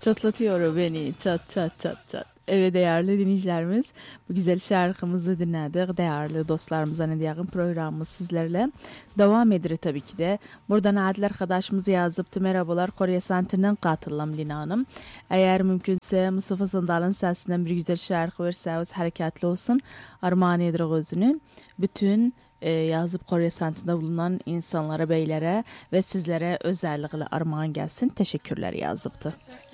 Çatlatıyor beni çat çat çat çat. Evet değerli dinleyicilerimiz, bu güzel şarkımızı dinledik. Değerli dostlarımıza ne diyeyim, programımız sizlerle devam edir tabii ki de. Buradan Adil arkadaşımız yazıptı. Merhabalar, Korya Santı'nın katılım Lina Hanım. Eğer mümkünse Mustafa Sandal'ın sesinden bir güzel şarkı verseniz hareketli olsun. Armağan edir özünü. Bütün yazıp Korya Santı'nda bulunan insanlara, beylere ve sizlere özellikle armağan gelsin. Teşekkürler yazıptı.